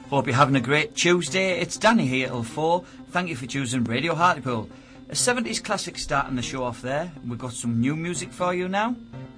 Hope you're having a great Tuesday. It's Danny here till 4. Thank you for choosing Radio Hartlepool. A 70s classic starting the show off there. We've got some new music for you now.